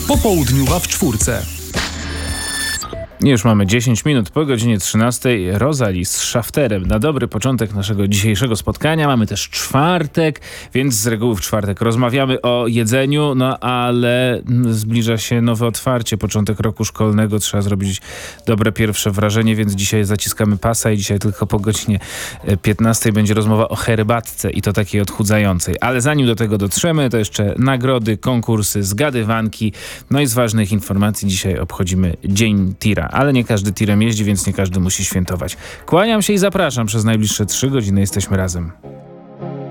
Popołudniowa w czwórce. Już mamy 10 minut po godzinie 13. Rosalie z Shafterem na dobry początek naszego dzisiejszego spotkania. Mamy też czwartek, więc z reguły w czwartek rozmawiamy o jedzeniu, no ale zbliża się nowe otwarcie, początek roku szkolnego. Trzeba zrobić dobre pierwsze wrażenie, więc dzisiaj zaciskamy pasa i dzisiaj tylko po godzinie 15 będzie rozmowa o herbatce i to takiej odchudzającej. Ale zanim do tego dotrzemy, to jeszcze nagrody, konkursy, zgadywanki. No i z ważnych informacji dzisiaj obchodzimy Dzień Tira. Ale nie każdy tirem jeździ, więc nie każdy musi świętować. Kłaniam się i zapraszam. Przez najbliższe 3 godziny jesteśmy razem.